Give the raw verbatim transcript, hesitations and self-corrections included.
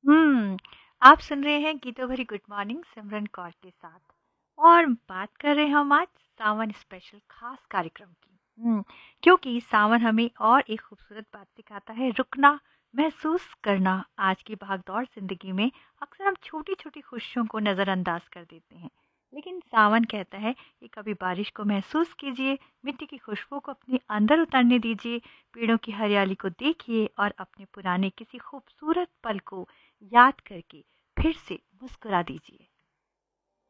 हुँ, आप सुन रहे हैं गीतों भरी गुड मॉर्निंग सिमरन कौर के साथ और बात कर रहे हैं हम आज सावन स्पेशल खास कार्यक्रम की। हुँ, क्योंकि सावन हमें और एक खूबसूरत बात सिखाता है रुकना, महसूस करना। आज की भागदौड़ ज़िंदगी में अक्सर हम छोटी-छोटी खुशियों को नज़रअंदाज कर देते हैं। लेकिन सावन कहता है कि कभी बारिश को महसूस कीजिए, मिट्टी की खुशबू को अपने अंदर उतरने दीजिए, पेड़ों की हरियाली को देखिए और अपने पुराने किसी खूबसूरत पल को याद करके फिर से मुस्कुरा दीजिए।